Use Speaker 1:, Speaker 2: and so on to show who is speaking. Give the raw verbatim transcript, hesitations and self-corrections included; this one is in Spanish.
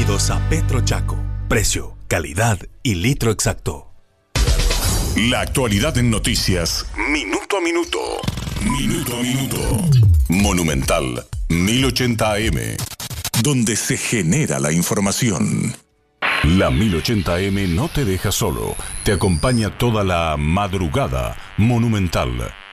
Speaker 1: Bienvenidos a Petro Chaco. Precio, calidad y litro exacto.
Speaker 2: La actualidad en noticias, minuto a minuto. Minuto a minuto. Monumental mil ochenta A M, donde se genera la información. La mil ochenta A M no te deja solo. Te acompaña toda la madrugada. Monumental.